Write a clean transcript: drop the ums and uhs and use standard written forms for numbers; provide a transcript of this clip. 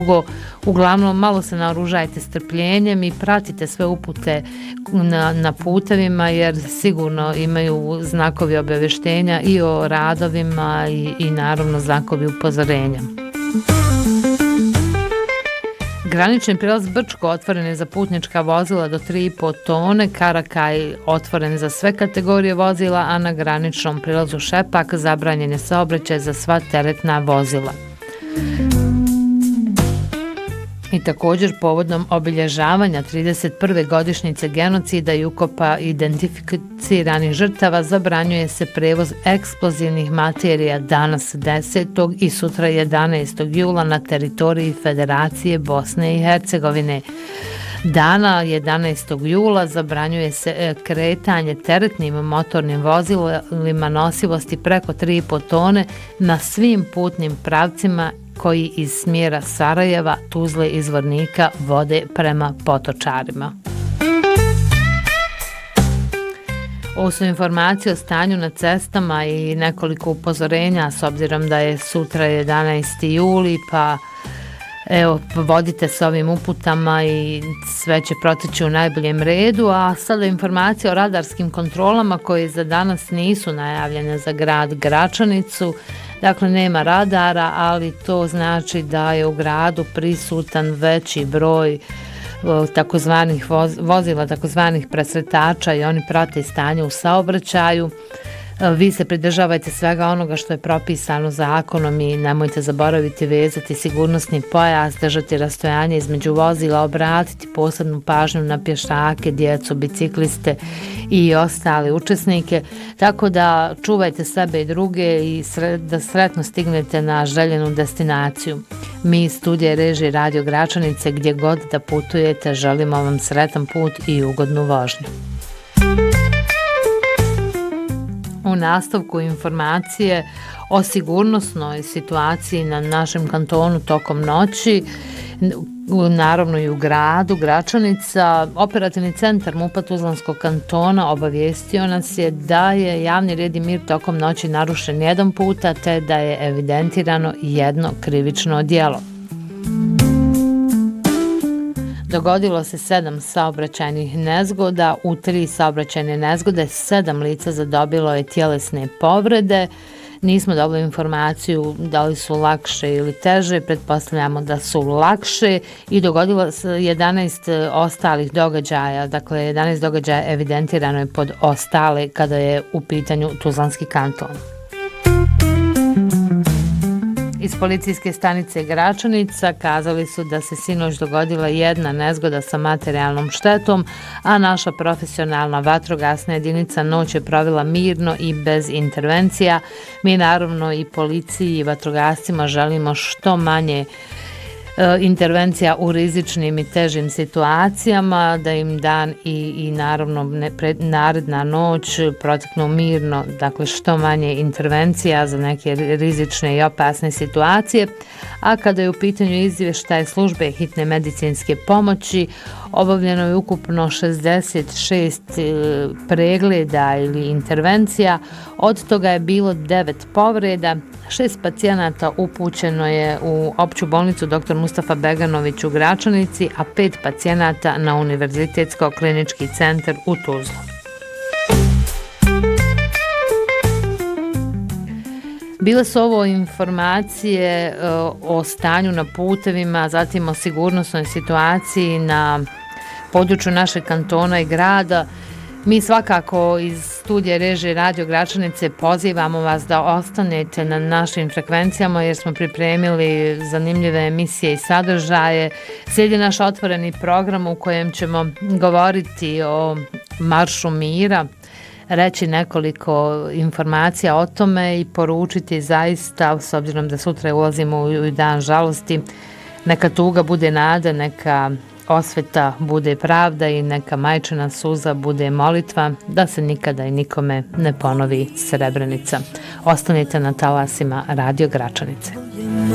Uglavnom, malo se naoružajte strpljenjem i pratite sve upute na putevima, jer sigurno imaju znakovi obavještenja i o radovima i naravno znakovi upozorenja. Granični prilaz Brčko otvoren je za putnička vozila do 3,5 tone, Karakaj otvoren za sve kategorije vozila, a na graničnom prilazu Šepak zabranjen je saobraćaj za sva teretna vozila. I također povodom obilježavanja 31. godišnjice genocida i ukopa identificiranih žrtava zabranjuje se prevoz eksplozivnih materija danas 10. i sutra 11. jula na teritoriji Federacije Bosne i Hercegovine. Dana 11. jula zabranjuje se kretanje teretnim motornim vozilima nosivosti preko 3,5 tone na svim putnim pravcima koji iz smjera Sarajeva, Tuzle i Zvornika vode prema Potočarima. Ovo su informacije o stanju na cestama i nekoliko upozorenja s obzirom da je sutra 11. juli, pa evo, vodite se ovim uputama i sve će proteći u najboljem redu, a sada informacije o radarskim kontrolama koje za danas nisu najavljene za grad Gračanicu. Dakle, nema radara, ali to znači da je u gradu prisutan veći broj takozvanih vozila, takozvanih presretača i oni prate stanje u saobraćaju. Vi se pridržavajte svega onoga što je propisano zakonom i nemojte zaboraviti vezati sigurnosni pojas, držati rastojanje između vozila, obratiti posebnu pažnju na pješake, djecu, bicikliste i ostale učesnike. Tako da čuvajte sebe i druge i da sretno stignete na željenu destinaciju. Mi iz studija režije Radio Gračanice, gdje god da putujete, želimo vam sretan put i ugodnu vožnju. U nastavku informacije o sigurnosnoj situaciji na našem kantonu tokom noći, naravno i u gradu Gračanica, operativni centar MUP-a Tuzlanskog kantona obavijestio nas je da je javni red i mir tokom noći narušen jedan puta, te da je evidentirano jedno krivično djelo. Dogodilo se 7 saobraćajnih nezgoda, u 3 saobraćajne nezgode 7 lica zadobilo je tjelesne povrede. Nismo dobili informaciju da li su lakše ili teže, pretpostavljamo da su lakše i dogodilo se 11 ostalih događaja, dakle 11 događaja evidentirano je pod ostale kada je u pitanju Tuzlanski kanton. Iz policijske stanice Gračanica kazali su da se sinoć dogodila jedna nezgoda sa materijalnom štetom, a naša profesionalna vatrogasna jedinica noć je provela mirno i bez intervencija. Mi naravno i policiji i vatrogascima želimo što manje intervencija u rizičnim i težim situacijama, da im dan i naravno naredna noć proteknu mirno, dakle što manje intervencija za neke rizične i opasne situacije. A kada je u pitanju izvještaj službe hitne medicinske pomoći, obavljeno je ukupno 66 pregleda ili intervencija, od toga je bilo 9 povreda, 6 pacijenata upućeno je u opću bolnicu dr. Mustafa Beganović u Gračanici, a 5 pacijenata na Univerzitetsko-klinički centar u Tuzlu. Bile su ovo informacije o stanju na putevima, zatim o sigurnosnoj situaciji na području našeg kantona i grada. Mi svakako iz studija režije Radio Gračanice pozivamo vas da ostanete na našim frekvencijama jer smo pripremili zanimljive emisije i sadržaje. Slijedi naš otvoreni program u kojem ćemo govoriti o Maršu mira, reći nekoliko informacija o tome i poručiti zaista, s obzirom da sutra ulazimo u dan žalosti, neka tuga bude nada, neka osveta bude pravda i neka majčina suza bude molitva da se nikada i nikome ne ponovi Srebrenica. Ostanite na talasima Radio Gračanice.